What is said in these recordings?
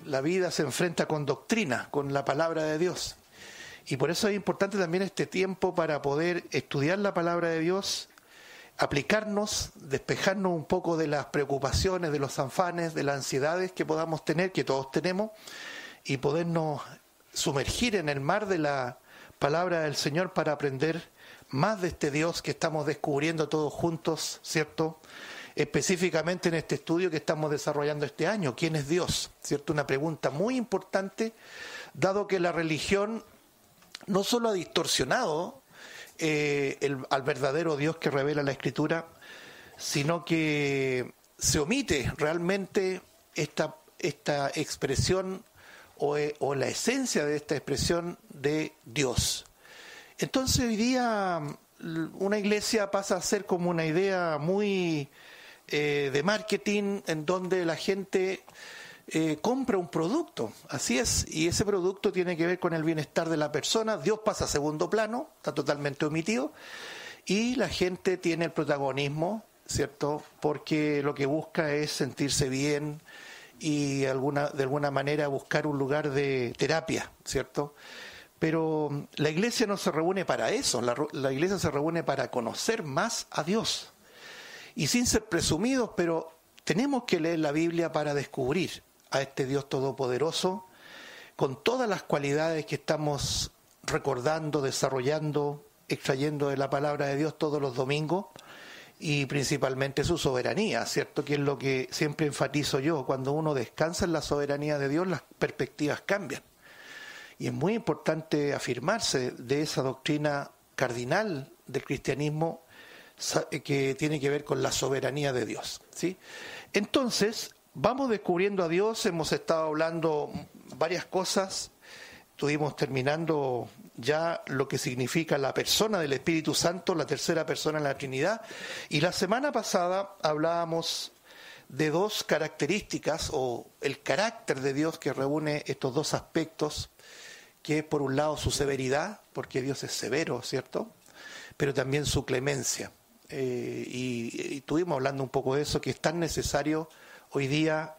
la vida se enfrenta con doctrina, con la palabra de Dios. Y por eso es importante también este tiempo para poder estudiar la palabra de Dios, aplicarnos, despejarnos un poco de las preocupaciones, de los afanes, de las ansiedades que podamos tener, que todos tenemos, y podernos sumergir en el mar de la palabra del Señor para aprender más de este Dios que estamos descubriendo todos juntos, ¿cierto? Específicamente en este estudio que estamos desarrollando este año, ¿quién es Dios? ¿Cierto? Una pregunta muy importante, dado que la religión no solo ha distorsionado al verdadero Dios que revela la Escritura, sino que se omite realmente esta expresión o la esencia de esta expresión de Dios. Entonces hoy día una iglesia pasa a ser como una idea muy de marketing, en donde la gente compra un producto, así es, y ese producto tiene que ver con el bienestar de la persona. Dios pasa a segundo plano, está totalmente omitido, y la gente tiene el protagonismo, ¿cierto? Porque lo que busca es sentirse bien y de alguna manera buscar un lugar de terapia, ¿cierto? Pero la iglesia no se reúne para eso, la iglesia se reúne para conocer más a Dios. Y sin ser presumidos, pero tenemos que leer la Biblia para descubrir a este Dios todopoderoso, con todas las cualidades que estamos recordando, desarrollando, extrayendo de la palabra de Dios todos los domingos, y principalmente su soberanía, ¿cierto? Que es lo que siempre enfatizo yo. Cuando uno descansa en la soberanía de Dios, las perspectivas cambian. Y es muy importante afirmarse de esa doctrina cardinal del cristianismo que tiene que ver con la soberanía de Dios, ¿sí? Entonces, vamos descubriendo a Dios, hemos estado hablando varias cosas, estuvimos terminando ya lo que significa la persona del Espíritu Santo, la tercera persona en la Trinidad, y la semana pasada hablábamos de dos características, o el carácter de Dios que reúne estos dos aspectos, que es por un lado su severidad, porque Dios es severo, ¿cierto? Pero también su clemencia. Y estuvimos hablando un poco de eso, que es tan necesario hoy día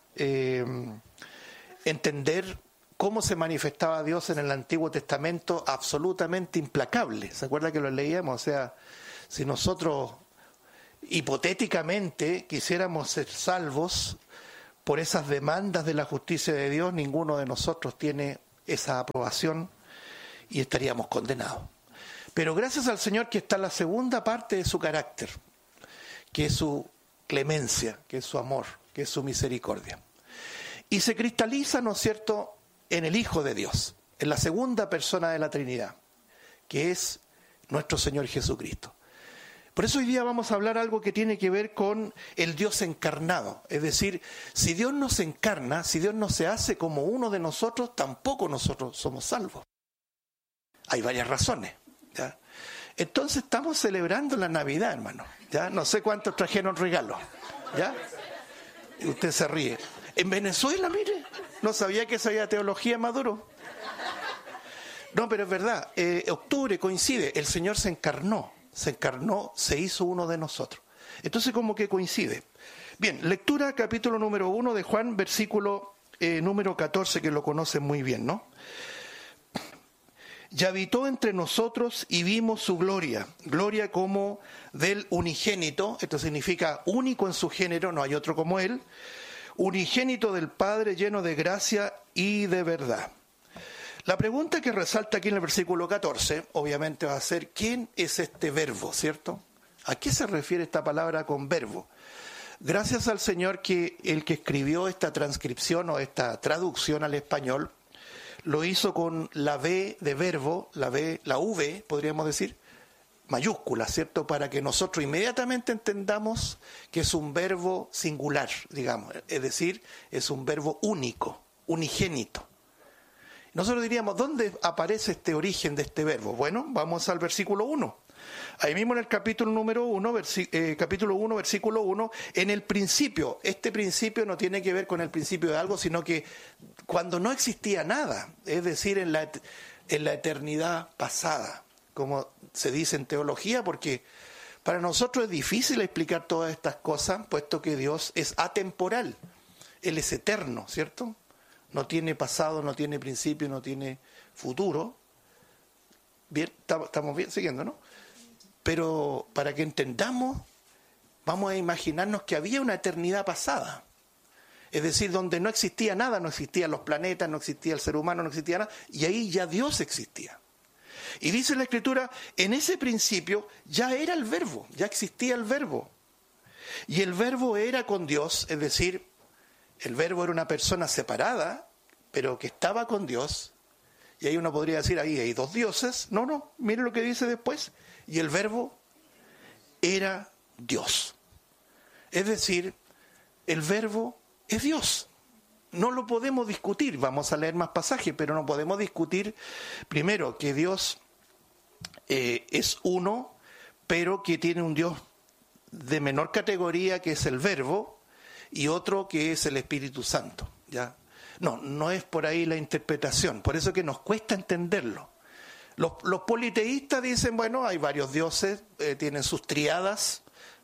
entender cómo se manifestaba Dios en el Antiguo Testamento, absolutamente implacable. ¿Se acuerda que lo leíamos? O sea, si nosotros hipotéticamente quisiéramos ser salvos por esas demandas de la justicia de Dios, ninguno de nosotros tiene esa aprobación y estaríamos condenados. Pero gracias al Señor que está la segunda parte de su carácter, que es su clemencia, que es su amor, que es su misericordia. Y se cristaliza, ¿no es cierto?, en el Hijo de Dios, en la segunda persona de la Trinidad, que es nuestro Señor Jesucristo. Por eso hoy día vamos a hablar algo que tiene que ver con el Dios encarnado. Es decir, si Dios no se encarna, si Dios no se hace como uno de nosotros, tampoco nosotros somos salvos. Hay varias razones, ¿ya? Entonces estamos celebrando la Navidad, hermano, ¿ya? No sé cuántos trajeron regalos, ¿ya? Y usted se ríe. En Venezuela, mire, no sabía que sabía teología Maduro. No, pero es verdad, octubre coincide, el Señor se encarnó, se hizo uno de nosotros. Entonces como que coincide. Bien, lectura capítulo número 1 de Juan, versículo número 14, que lo conocen muy bien, ¿no? Y habitó entre nosotros y vimos su gloria, gloria como del unigénito, esto significa único en su género, no hay otro como él, unigénito del Padre, lleno de gracia y de verdad. La pregunta que resalta aquí en el versículo 14, obviamente va a ser, ¿quién es este verbo, cierto? ¿A qué se refiere esta palabra con verbo? Gracias al Señor que el que escribió esta transcripción o esta traducción al español, lo hizo con la V de verbo, la V, podríamos decir, mayúscula, ¿cierto? Para que nosotros inmediatamente entendamos que es un verbo singular, digamos, es decir, es un verbo único, unigénito. Nosotros diríamos, ¿dónde aparece este origen de este verbo? Bueno, vamos al versículo 1. Ahí mismo en el capítulo número 1, capítulo 1, versículo 1, en el principio, este principio no tiene que ver con el principio de algo, sino que cuando no existía nada, es decir, en la eternidad pasada, como se dice en teología, porque para nosotros es difícil explicar todas estas cosas, puesto que Dios es atemporal, Él es eterno, ¿cierto? no tiene pasado, no tiene principio, no tiene futuro. Bien, estamos bien siguiendo, ¿no? Pero para que entendamos, vamos a imaginarnos que había una eternidad pasada. Es decir, donde no existía nada, no existían los planetas, no existía el ser humano, no existía nada, y ahí ya Dios existía. Y dice la Escritura, en ese principio ya era el Verbo, ya existía el Verbo. Y el Verbo era con Dios, es decir, el Verbo era una persona separada, pero que estaba con Dios. Y ahí uno podría decir, ahí hay dos dioses. No, mire lo que dice después. Y el Verbo era Dios. Es decir, el Verbo es Dios. No lo podemos discutir. Vamos a leer más pasajes, pero no podemos discutir, primero, que Dios es uno, pero que tiene un Dios de menor categoría, que es el Verbo, y otro que es el Espíritu Santo, ¿ya? No es por ahí la interpretación, por eso que nos cuesta entenderlo. Los politeístas dicen, bueno, hay varios dioses, tienen sus triadas,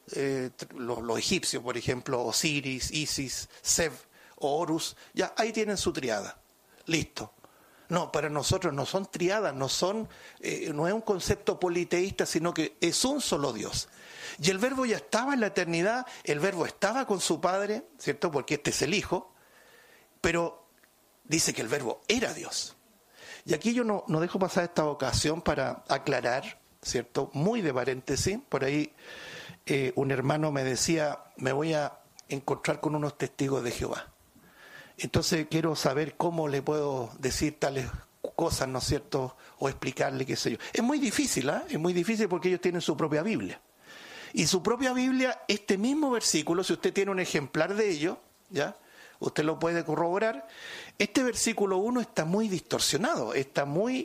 los egipcios, por ejemplo, Osiris, Isis, Seb o Horus, ya ahí tienen su triada, listo. No, para nosotros no son triadas, no es un concepto politeísta, sino que es un solo Dios. Y el Verbo ya estaba en la eternidad, el Verbo estaba con su Padre, ¿cierto? Porque este es el Hijo, pero dice que el Verbo era Dios. Y aquí yo no dejo pasar esta ocasión para aclarar, ¿cierto? Muy de paréntesis, por ahí un hermano me decía, me voy a encontrar con unos testigos de Jehová. Entonces quiero saber cómo le puedo decir tales cosas, ¿no es cierto? O explicarle, qué sé yo. Es muy difícil, es muy difícil porque ellos tienen su propia Biblia. Y su propia Biblia, este mismo versículo, si usted tiene un ejemplar de ello, ¿ya? Usted lo puede corroborar. Este versículo 1 está muy distorsionado, está muy,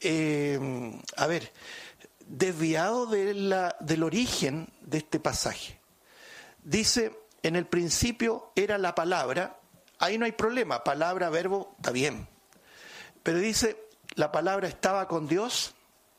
desviado del origen de este pasaje. Dice, en el principio era la palabra, ahí no hay problema, palabra, verbo, está bien. Pero dice, la palabra estaba con Dios,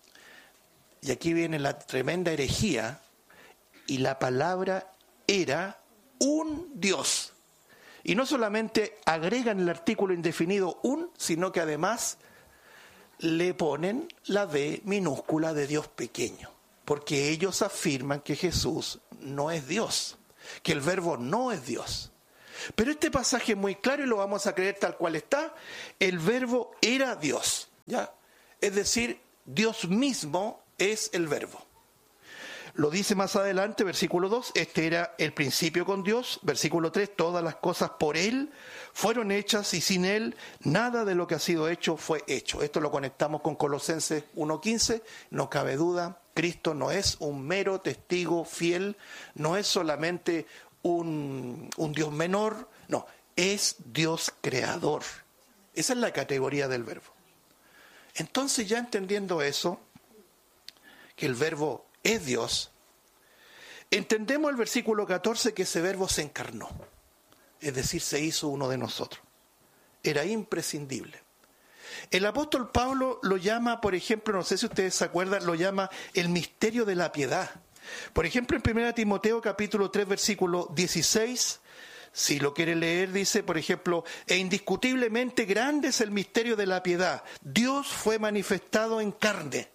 y aquí viene la tremenda herejía, y la palabra era un Dios. Y no solamente agregan el artículo indefinido un, sino que además le ponen la D minúscula de Dios pequeño. Porque ellos afirman que Jesús no es Dios, que el Verbo no es Dios. Pero este pasaje es muy claro y lo vamos a creer tal cual está. El Verbo era Dios, ¿ya? Es decir, Dios mismo es el Verbo. Lo dice más adelante, versículo 2, este era el principio con Dios. Versículo 3, todas las cosas por Él fueron hechas y sin Él nada de lo que ha sido hecho fue hecho. Esto lo conectamos con Colosenses 1:15, no cabe duda, Cristo no es un mero testigo fiel, no es solamente un Dios menor, no, es Dios creador. Esa es la categoría del Verbo. Entonces, ya entendiendo eso, que el Verbo es Dios, entendemos el versículo 14 que ese Verbo se encarnó, es decir, se hizo uno de nosotros. Era imprescindible. El apóstol Pablo lo llama, por ejemplo, no sé si ustedes se acuerdan, lo llama el misterio de la piedad. Por ejemplo, en 1 Timoteo capítulo 3, versículo 16, si lo quiere leer, dice, por ejemplo, e indiscutiblemente grande es el misterio de la piedad. Dios fue manifestado en carne,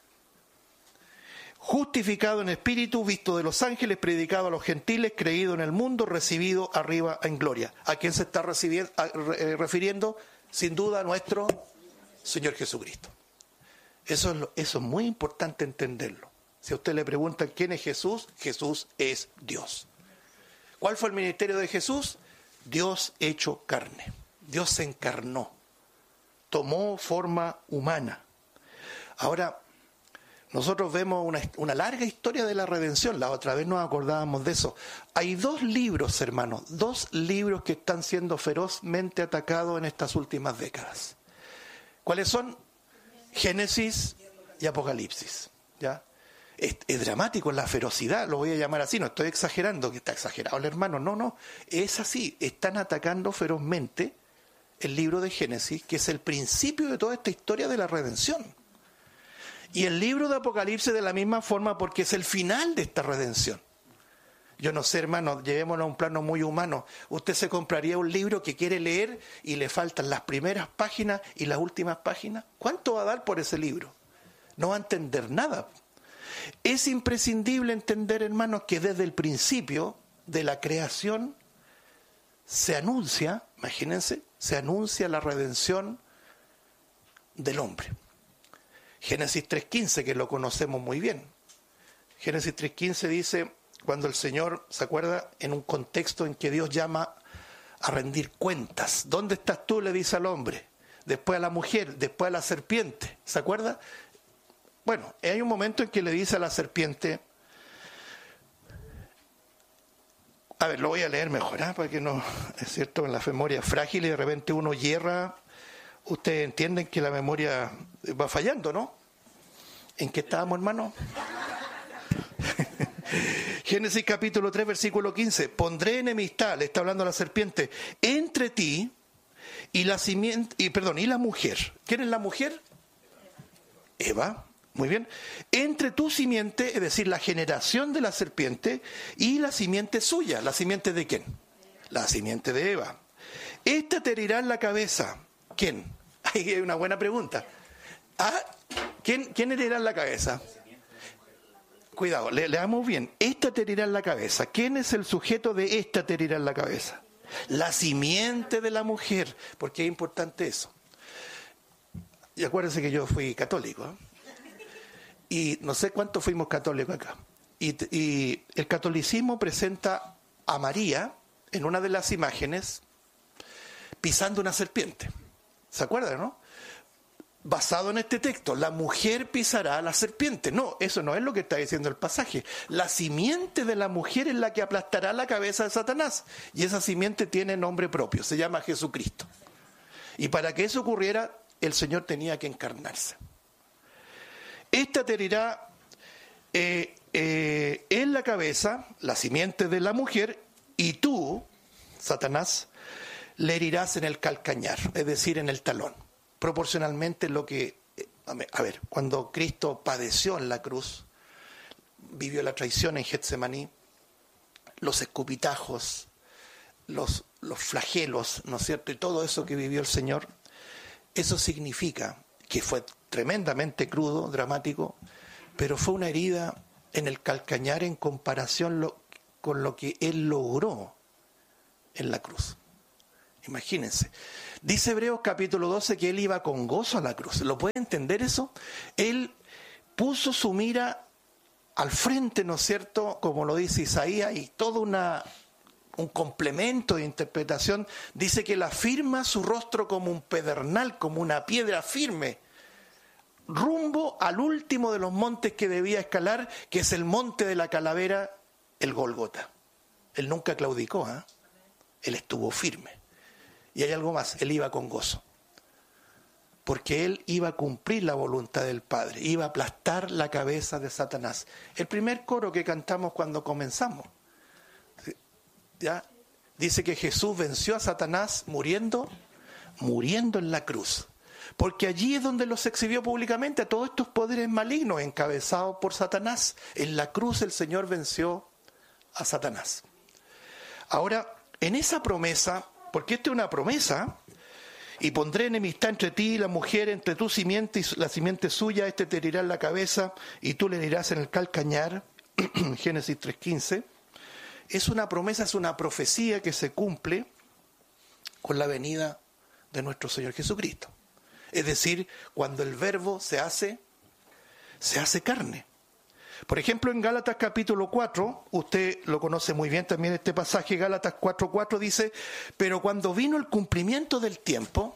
justificado en espíritu, visto de los ángeles, predicado a los gentiles, creído en el mundo, recibido arriba en gloria. ¿A quién se está refiriendo? Sin duda a nuestro Señor Jesucristo. Eso es muy importante entenderlo. Si a usted le preguntan quién es Jesús, Jesús es Dios. ¿Cuál fue el ministerio de Jesús? Dios hecho carne. Dios se encarnó, tomó forma humana. Ahora, nosotros vemos una larga historia de la redención. La otra vez nos acordábamos de eso. Hay 2 libros, hermanos, 2 libros que están siendo ferozmente atacados en estas últimas décadas. ¿Cuáles son? Génesis y Apocalipsis, ¿ya? Es dramático la ferocidad, lo voy a llamar así, no estoy exagerando, que está exagerado el hermano, no, es así, están atacando ferozmente el libro de Génesis, que es el principio de toda esta historia de la redención. Y el libro de Apocalipsis de la misma forma, porque es el final de esta redención. Yo no sé, hermano, llevémonos a un plano muy humano. Usted se compraría un libro que quiere leer y le faltan las primeras páginas y las últimas páginas. ¿Cuánto va a dar por ese libro? No va a entender nada. Es imprescindible entender, hermanos, que desde el principio de la creación se anuncia, imagínense, se anuncia la redención del hombre. Génesis 3.15, que lo conocemos muy bien. Génesis 3.15 dice, cuando el Señor, ¿se acuerda? En un contexto en que Dios llama a rendir cuentas. ¿Dónde estás tú?, le dice al hombre. Después a la mujer, después a la serpiente. ¿Se acuerda? Bueno, hay un momento en que le dice a la serpiente, a ver, lo voy a leer mejor, porque no, es cierto, en la memoria es frágil y de repente uno hierra. Ustedes entienden que la memoria va fallando, ¿no? ¿En qué estábamos, hermano? Génesis capítulo 3, versículo 15. Pondré enemistad, le está hablando a la serpiente, entre ti y la mujer. ¿Quién es la mujer? Eva. Muy bien. Entre tu simiente, es decir, la generación de la serpiente, y la simiente suya. ¿La simiente de quién? La simiente de Eva. Esta te herirá en la cabeza. ¿Quién? Ahí hay una buena pregunta. ¿Quién herirá en la cabeza? Cuidado, leamos bien. Esta te herirá en la cabeza. ¿Quién es el sujeto de esta te herirá en la cabeza? La simiente de la mujer. ¿Por qué es importante eso? Y acuérdense que yo fui católico, y no sé cuántos fuimos católicos acá. Y el catolicismo presenta a María en una de las imágenes pisando una serpiente. ¿Se acuerdan, no? Basado en este texto, la mujer pisará a la serpiente. No, eso no es lo que está diciendo el pasaje. La simiente de la mujer es la que aplastará la cabeza de Satanás. Y esa simiente tiene nombre propio, se llama Jesucristo. Y para que eso ocurriera, el Señor tenía que encarnarse. Esta te herirá en la cabeza, la simiente de la mujer, y tú, Satanás, le herirás en el calcañar, es decir, en el talón. Proporcionalmente lo que... A ver, cuando Cristo padeció en la cruz, vivió la traición en Getsemaní, los escupitajos, los flagelos, ¿no es cierto? Y todo eso que vivió el Señor, eso significa que fue tremendamente crudo, dramático, pero fue una herida en el calcañar en comparación con lo que Él logró en la cruz. Imagínense. Dice Hebreos capítulo 12 que Él iba con gozo a la cruz. ¿Lo puede entender eso? Él puso su mira al frente, ¿no es cierto? Como lo dice Isaías, y todo un complemento de interpretación. Dice que Él afirma su rostro como un pedernal, como una piedra firme, rumbo al último de los montes que debía escalar, que es el monte de la calavera, el Gólgota. Él nunca claudicó, Él estuvo firme. Y hay algo más, Él iba con gozo, porque Él iba a cumplir la voluntad del Padre, iba a aplastar la cabeza de Satanás. El primer coro que cantamos cuando comenzamos, ¿ya? Dice que Jesús venció a Satanás muriendo en la cruz. Porque allí es donde los exhibió públicamente a todos estos poderes malignos encabezados por Satanás. En la cruz el Señor venció a Satanás. Ahora, en esa promesa, porque esta es una promesa, y pondré enemistad entre ti y la mujer, entre tu simiente y la simiente suya, este te herirá en la cabeza y tú le herirás en el calcañar, Génesis 3.15, es una promesa, es una profecía que se cumple con la venida de nuestro Señor Jesucristo. Es decir, cuando el verbo se hace carne. Por ejemplo, en Gálatas capítulo 4, usted lo conoce muy bien también este pasaje, Gálatas 4.4 dice, pero cuando vino el cumplimiento del tiempo,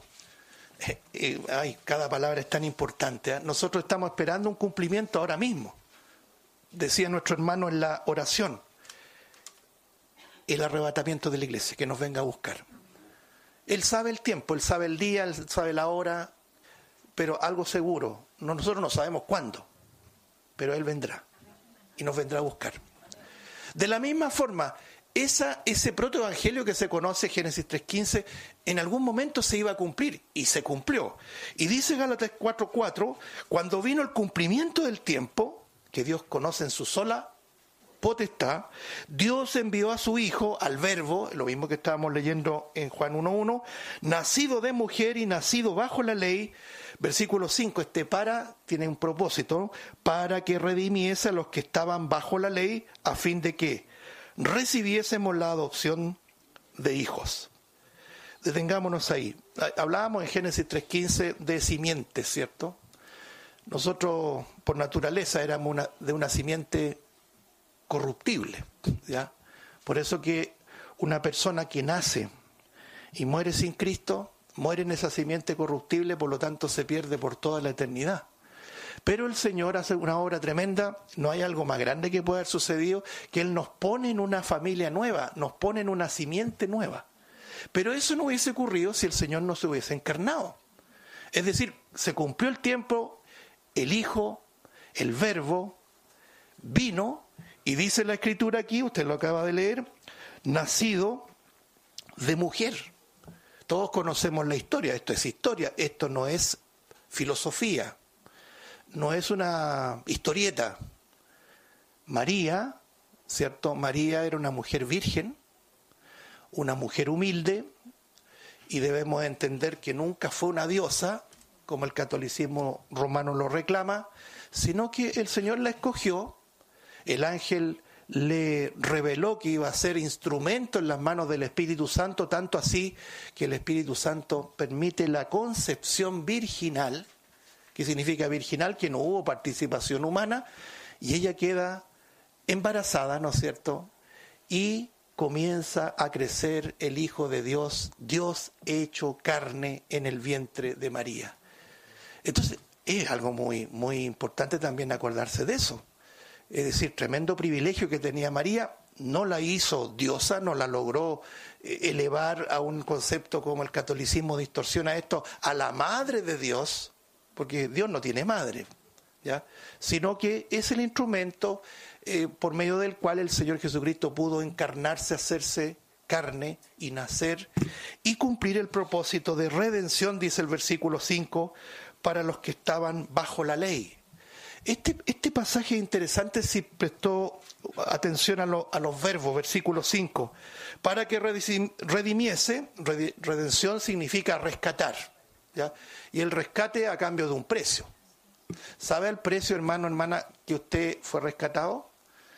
cada palabra es tan importante, nosotros estamos esperando un cumplimiento ahora mismo, decía nuestro hermano en la oración, el arrebatamiento de la iglesia, que nos venga a buscar. Él sabe el tiempo, Él sabe el día, Él sabe la hora, pero algo seguro, nosotros no sabemos cuándo, pero Él vendrá y nos vendrá a buscar. De la misma forma, ese protoevangelio que se conoce, Génesis 3.15, en algún momento se iba a cumplir, y se cumplió. Y dice Gálatas 4.4, cuando vino el cumplimiento del tiempo, que Dios conoce en su sola potestad, Dios envió a su Hijo, al Verbo, lo mismo que estábamos leyendo en Juan 1:1, nacido de mujer y nacido bajo la ley. Versículo 5, tiene un propósito, para que redimiese a los que estaban bajo la ley, a fin de que recibiésemos la adopción de hijos. Detengámonos ahí. Hablábamos en Génesis 3:15 de simientes, ¿cierto? Nosotros, por naturaleza, éramos de una simiente corruptible, ¿ya? Por eso que una persona que nace y muere sin Cristo, muere en esa simiente corruptible, por lo tanto se pierde por toda la eternidad. Pero el Señor hace una obra tremenda. No hay algo más grande que pueda haber sucedido, que Él nos pone en una familia nueva, nos pone en una simiente nueva. Pero eso no hubiese ocurrido si el Señor no se hubiese encarnado. Es decir, se cumplió el tiempo, el Hijo, el Verbo, vino, y dice la Escritura aquí, usted lo acaba de leer, nacido de mujer. Todos conocemos la historia, esto es historia, esto no es filosofía, no es una historieta. María, ¿cierto? María era una mujer virgen, una mujer humilde, y debemos entender que nunca fue una diosa, como el catolicismo romano lo reclama, sino que el Señor la escogió, el ángel le reveló que iba a ser instrumento en las manos del Espíritu Santo, tanto así que el Espíritu Santo permite la concepción virginal, que significa virginal, que no hubo participación humana, y ella queda embarazada, ¿no es cierto?, y comienza a crecer el Hijo de Dios, Dios hecho carne en el vientre de María. Entonces, es algo muy, muy importante también acordarse de eso. Es decir, tremendo privilegio que tenía María, no la hizo diosa, no la logró elevar a un concepto como el catolicismo distorsiona esto, a la madre de Dios, porque Dios no tiene madre, ¿ya? Sino que es el instrumento por medio del cual el Señor Jesucristo pudo encarnarse, hacerse carne y nacer y cumplir el propósito de redención, dice el versículo 5, para los que estaban bajo la ley. Este pasaje es interesante si prestó atención a los verbos, versículo 5, para que redimiese, redención significa rescatar, ¿ya? Y el rescate a cambio de un precio. ¿Sabe el precio, hermano, hermana, que usted fue rescatado?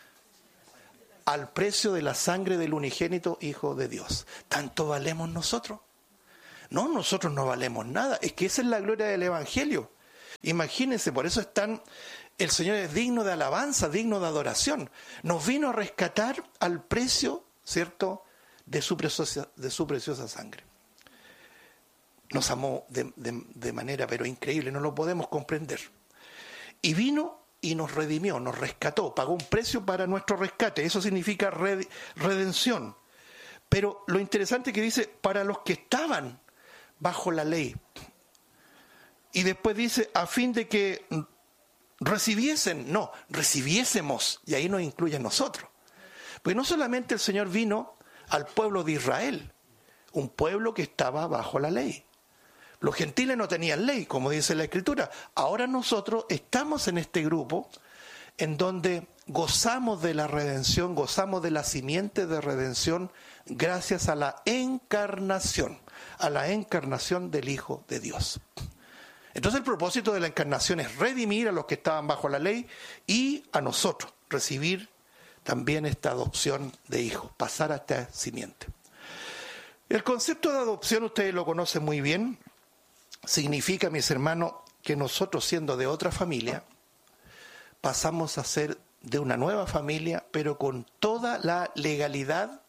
Al precio de la sangre del unigénito Hijo de Dios. ¿Tanto valemos nosotros? No, nosotros no valemos nada. Es que esa es la gloria del Evangelio. Imagínense, por eso el Señor es digno de alabanza, digno de adoración. Nos vino a rescatar al precio, ¿cierto?, de su preciosa sangre. Nos amó de manera pero increíble, no lo podemos comprender. Y vino y nos redimió, nos rescató, pagó un precio para nuestro rescate. Eso significa redención. Pero lo interesante que dice, para los que estaban bajo la ley. Y después dice, a fin de que recibiésemos, y ahí nos incluye a nosotros. Porque no solamente el Señor vino al pueblo de Israel, un pueblo que estaba bajo la ley. Los gentiles no tenían ley, como dice la Escritura. Ahora nosotros estamos en este grupo en donde gozamos de la redención, gozamos de la simiente de redención gracias a la encarnación del Hijo de Dios. Entonces el propósito de la encarnación es redimir a los que estaban bajo la ley y a nosotros recibir también esta adopción de hijos, pasar a esta simiente. El concepto de adopción ustedes lo conocen muy bien. Significa, mis hermanos, que nosotros siendo de otra familia pasamos a ser de una nueva familia, pero con toda la legalidad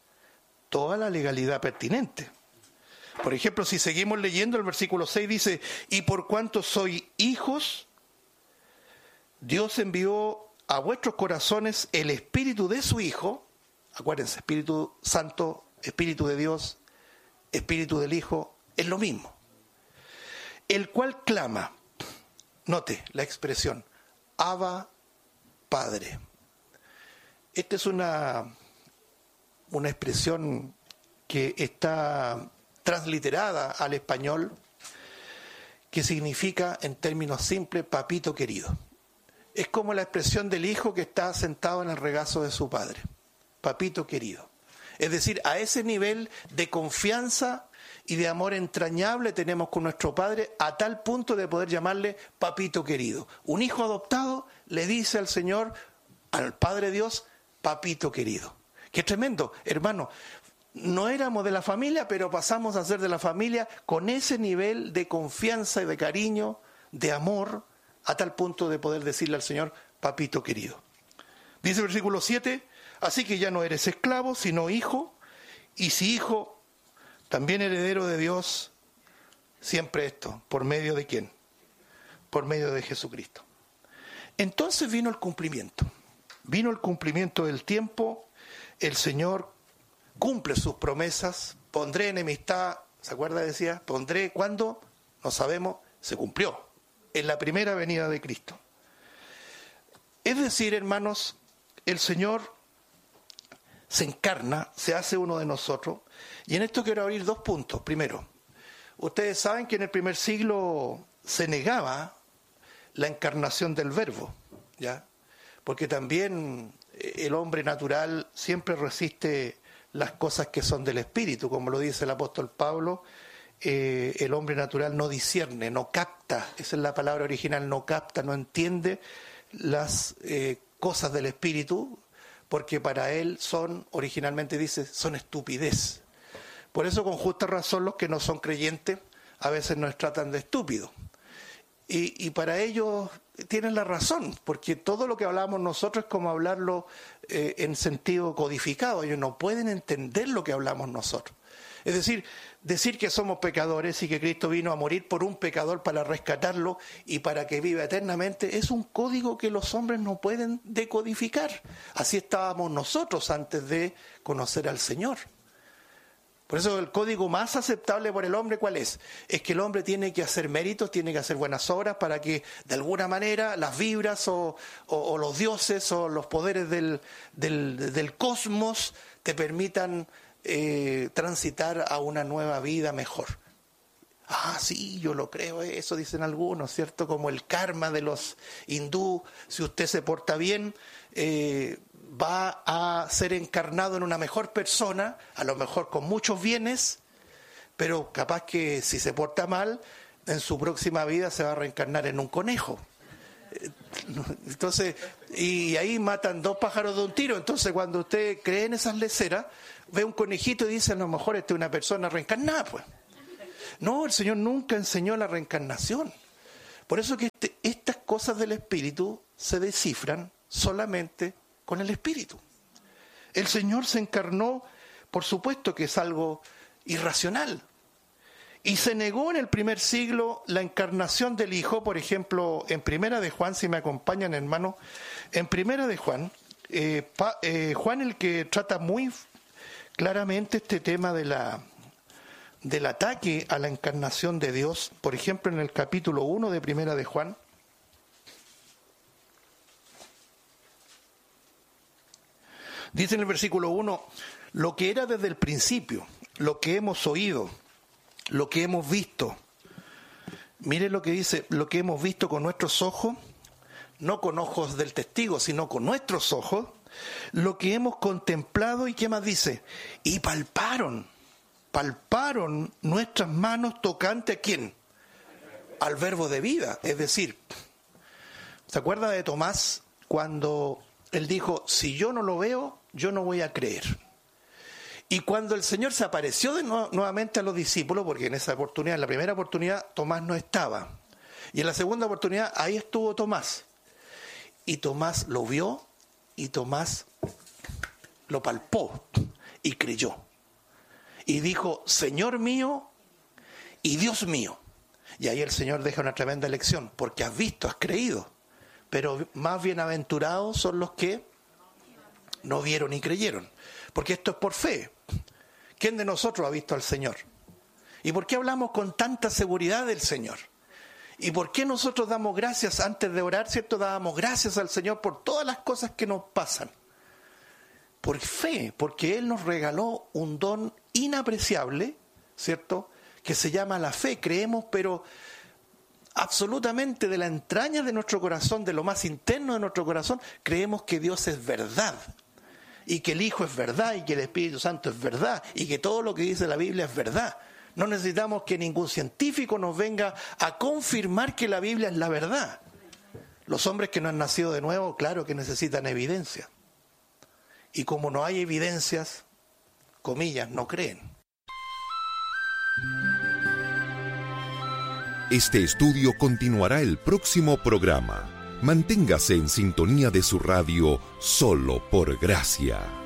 pertinente. Por ejemplo, si seguimos leyendo, el versículo 6 dice, y por cuanto sois hijos, Dios envió a vuestros corazones el Espíritu de su Hijo. Acuérdense, Espíritu Santo, Espíritu de Dios, Espíritu del Hijo, es lo mismo. El cual clama, note la expresión, Abba, Padre. Esta es una expresión que está transliterada al español, que significa, en términos simples, papito querido. es como la expresión del hijo que está sentado en el regazo de su padre. Papito querido. Es decir, a ese nivel de confianza y de amor entrañable tenemos con nuestro Padre, a tal punto de poder llamarle papito querido. Un hijo adoptado le dice al Señor, al Padre Dios, papito querido. ¡Qué tremendo! Hermano, no éramos de la familia, pero pasamos a ser de la familia con ese nivel de confianza y de cariño, de amor, a tal punto de poder decirle al Señor, papito querido. Dice el versículo 7, así que ya no eres esclavo, sino hijo, y si hijo, también heredero de Dios, siempre esto, ¿por medio de quién? Por medio de Jesucristo. Entonces vino el cumplimiento del tiempo, el Señor cumple sus promesas, pondré enemistad, ¿se acuerda? Decía, pondré, ¿cuándo? No sabemos, se cumplió, en la primera venida de Cristo. Es decir, hermanos, el Señor se encarna, se hace uno de nosotros, y en esto quiero abrir 2 puntos. Primero, ustedes saben que en el primer siglo se negaba la encarnación del Verbo, ¿ya? Porque también el hombre natural siempre resiste las cosas que son del Espíritu, como lo dice el apóstol Pablo, el hombre natural no discierne, no capta, esa es la palabra original, no capta, no entiende las cosas del Espíritu, porque para él son, originalmente dice, son estupidez. Por eso con justa razón los que no son creyentes a veces nos tratan de estúpidos. Y para ellos tienen la razón, porque todo lo que hablamos nosotros es como hablarlo en sentido codificado. Ellos no pueden entender lo que hablamos nosotros. Es decir que somos pecadores y que Cristo vino a morir por un pecador para rescatarlo y para que viva eternamente, es un código que los hombres no pueden decodificar. Así estábamos nosotros antes de conocer al Señor. Por eso el código más aceptable por el hombre, ¿cuál es? Es que el hombre tiene que hacer méritos, tiene que hacer buenas obras para que de alguna manera las vibras o los dioses o los poderes del cosmos te permitan transitar a una nueva vida mejor. Ah, sí, yo lo creo, eso dicen algunos, ¿cierto? Como el karma de los hindú, si usted se porta bien, va a ser encarnado en una mejor persona, a lo mejor con muchos bienes, pero capaz que si se porta mal, en su próxima vida se va a reencarnar en un conejo. Entonces, y ahí matan 2 pájaros de un tiro. Entonces, cuando usted cree en esas leceras, ve un conejito y dice, a lo mejor esta es una persona reencarnada, pues. No, el Señor nunca enseñó la reencarnación. Por eso que estas cosas del Espíritu se descifran solamente con el Espíritu. El Señor se encarnó, por supuesto que es algo irracional. Y se negó en el primer siglo la encarnación del Hijo, por ejemplo, en Primera de Juan, si me acompañan, hermano, en Primera de Juan, Juan el que trata muy claramente este tema del ataque a la encarnación de Dios, por ejemplo, en el capítulo 1 de Primera de Juan, dice en el versículo 1, lo que era desde el principio, lo que hemos oído, lo que hemos visto. Mire lo que dice, lo que hemos visto con nuestros ojos, no con ojos del testigo, sino con nuestros ojos, lo que hemos contemplado y qué más dice, y palparon nuestras manos tocante a quién, al verbo de vida. Es decir, ¿se acuerda de Tomás cuando él dijo, si yo no lo veo, yo no voy a creer? Y cuando el Señor se apareció nuevamente a los discípulos, porque en esa oportunidad, en la primera oportunidad, Tomás no estaba. Y en la segunda oportunidad, ahí estuvo Tomás. Y Tomás lo vio y Tomás lo palpó y creyó. Y dijo, Señor mío y Dios mío. Y ahí el Señor deja una tremenda lección, porque has visto, has creído. Pero más bienaventurados son los que no vieron y creyeron. Porque esto es por fe. ¿Quién de nosotros ha visto al Señor? ¿Y por qué hablamos con tanta seguridad del Señor? ¿Y por qué nosotros damos gracias antes de orar, cierto? Damos gracias al Señor por todas las cosas que nos pasan. Por fe, porque Él nos regaló un don inapreciable, ¿cierto? Que se llama la fe. Creemos, pero absolutamente de la entraña de nuestro corazón, de lo más interno de nuestro corazón, creemos que Dios es verdad, y que el Hijo es verdad, y que el Espíritu Santo es verdad, y que todo lo que dice la Biblia es verdad. No necesitamos que ningún científico nos venga a confirmar que la Biblia es la verdad. Los hombres que no han nacido de nuevo, claro que necesitan evidencia. Y como no hay evidencias, comillas, no creen. Este estudio continuará el próximo programa. Manténgase en sintonía de su radio Solo por Gracia.